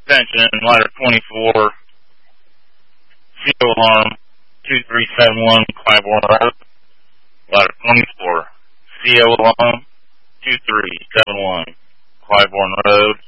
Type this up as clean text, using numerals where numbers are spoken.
Attention, ladder 24, CO alarm 2371 Claiborne Road. Ladder 24, CO alarm 2371 Claiborne Road.